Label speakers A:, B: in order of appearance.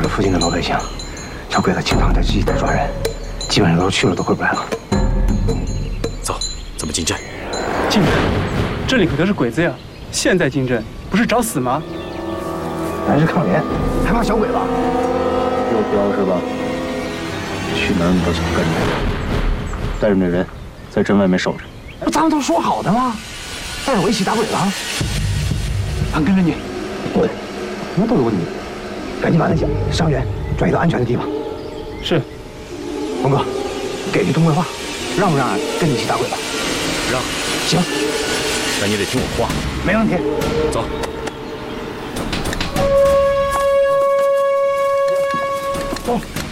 A: 这附近的老百姓，小鬼子经常在集体在抓人，基本上都去了都回不来了。
B: 走，咱们进镇。
C: 进镇？这里可都是鬼子呀！现在进镇不是找死吗？
A: 咱是抗联，还怕小鬼子？
D: 有标是吧？去哪儿你都想跟着，带着那人在镇外面守着。
A: 不，咱们都说好的吗？带着我一起打鬼子。
C: 俺跟着你。
A: 滚！什么都有你。赶紧把那些伤员转移到安全的地方。
C: 是。
A: 红哥，给句东北话，让不让俺跟你一起打鬼子？
B: 让。
A: 行。
B: 那你得听我话。
A: 没问题。
B: 走。
A: 走。